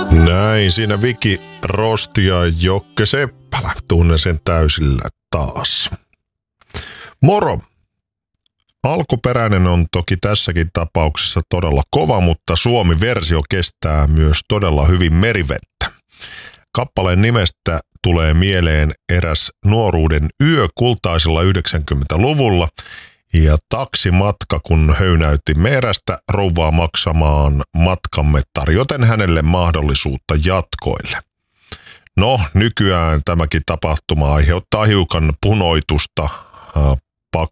Näin siinä Viki Rosti ja Jokke Seppälä. Tunnen sen täysillä taas. Moro! Alkuperäinen on toki tässäkin tapauksessa todella kova, mutta Suomi-versio kestää myös todella hyvin merivettä. Kappaleen nimestä tulee mieleen eräs nuoruuden yö kultaisella 90-luvulla ja taksimatka, kun höynäytimme erästä rouvaa maksamaan matkamme tarjoten hänelle mahdollisuutta jatkoille. No, nykyään tämäkin tapahtuma aiheuttaa hiukan punoitusta